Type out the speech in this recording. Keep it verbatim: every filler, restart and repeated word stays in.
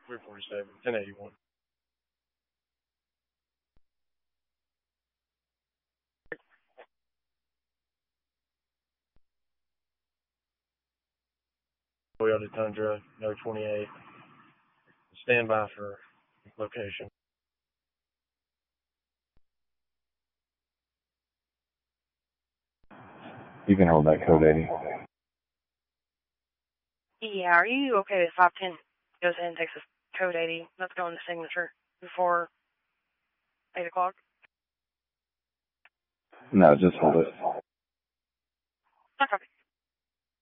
three forty-seven, ten eighty-one. Toyota Tundra, no twenty-eight. Stand by for location. You can hold that code eighty. Yeah, are you okay if five ten goes ahead and takes us code eighty? Let's go in the signature before eight o'clock. No, just hold it. No copy.